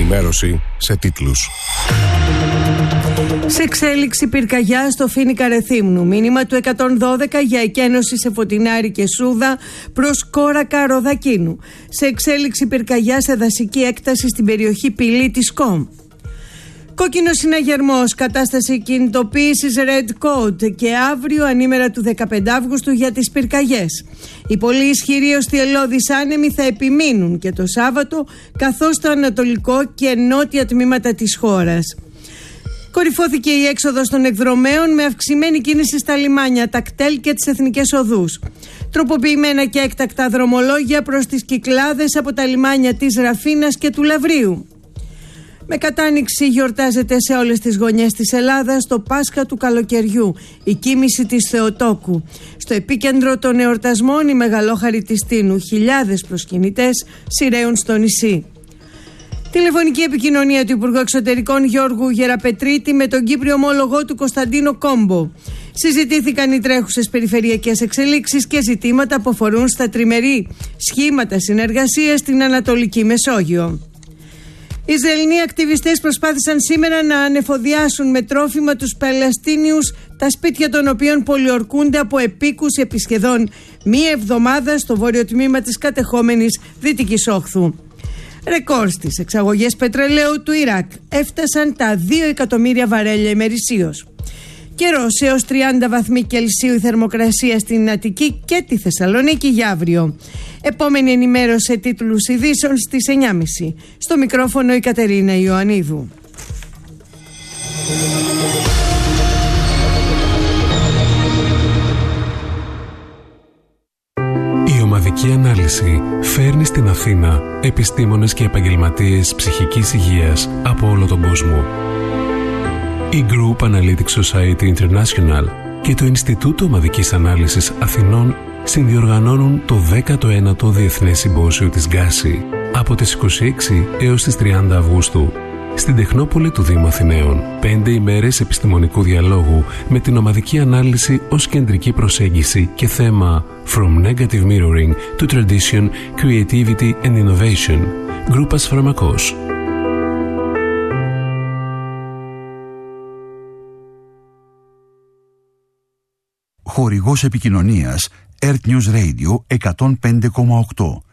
ενημέρωση σε τίτλους. Σε εξέλιξη πυρκαγιά στο Φοίνικα Ρεθύμνου. Μήνυμα του 112 για εκένωση σε Φωτεινάρη και Σούδα προς Κόρακα Ροδακίνου. Σε εξέλιξη πυρκαγιά σε δασική έκταση στην περιοχή Πηλή της ΚΟΜ. Κόκκινο συναγερμός, κατάσταση κινητοποίησης Red Code και αύριο ανήμερα του 15 Αύγουστου για τις πυρκαγιές. Οι πολύ ισχυροί οστιελώδεις άνεμοι θα επιμείνουν και το Σάββατο καθώς το ανατολικό και νότια τμήματα της χώρας. Κορυφώθηκε η έξοδος των εκδρομέων με αυξημένη κίνηση στα λιμάνια, τα κτέλ και τις εθνικές οδούς. Τροποποιημένα και έκτακτα δρομολόγια προς τις Κυκλάδες από τα λιμάνια της Ραφίνας και του Λαβρίου. Με κατάνοιξη γιορτάζεται σε όλες τις γωνιές της Ελλάδας το Πάσχα του καλοκαιριού, η κοίμηση της Θεοτόκου. Στο επίκεντρο των εορτασμών η μεγαλόχαρη της Τίνου. Χιλιάδες προσκυνητές σειραίουν στο νησί. Τηλεφωνική επικοινωνία του Υπουργού Εξωτερικών Γιώργου Γεραπετρίτη με τον Κύπριο ομόλογό του Κωνσταντίνο Κόμπο. Συζητήθηκαν οι τρέχουσες περιφερειακές εξελίξεις και ζητήματα που αφορούν στα τριμερή σχήματα συνεργασίας στην Ανατολική Μεσόγειο. Οι Ισραηλινοί ακτιβιστές προσπάθησαν σήμερα να ανεφοδιάσουν με τρόφιμα τους Παλαιστίνιους, τα σπίτια των οποίων πολιορκούνται από επίκους επί σχεδόν μία εβδομάδα στο βόρειο τμήμα της κατεχόμενης Δυτικής Όχθου. Ρεκόρ στις εξαγωγές πετρελαίου του Ιράκ έφτασαν τα 2 εκατομμύρια βαρέλια ημερησίως. Καιρός έως 30 βαθμοί Κελσίου η θερμοκρασία στην Αττική και τη Θεσσαλονίκη για αύριο. Επόμενη ενημέρωση σε τίτλους ειδήσεων στις 9.30. Στο μικρόφωνο η Κατερίνα Ιωαννίδου. Η ομαδική ανάλυση φέρνει στην Αθήνα επιστήμονες και επαγγελματίες ψυχικής υγείας από όλο τον κόσμο. Η Group Analytics Society International και το Ινστιτούτο Ομαδικής Ανάλυσης Αθηνών συνδιοργανώνουν το 19ο Διεθνές Συμπόσιο της Γκάση από τις 26 έως τις 30 Αυγούστου στην Τεχνόπολη του Δήμου Αθηναίων. 5 ημέρες επιστημονικού διαλόγου με την ομαδική ανάλυση ως κεντρική προσέγγιση και θέμα From Negative Mirroring to Tradition, Creativity and Innovation. Γκρούπας Φαρμακός. Χορηγός επικοινωνίας Earth News Radio 105,8.